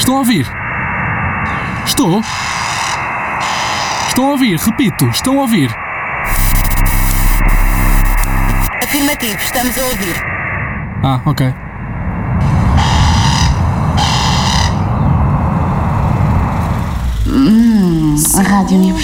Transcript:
Estão a ouvir? Estou? Estão a ouvir? Repito, estão a ouvir? Afirmativo, estamos a ouvir. Ah, ok. A Rádio Universidade.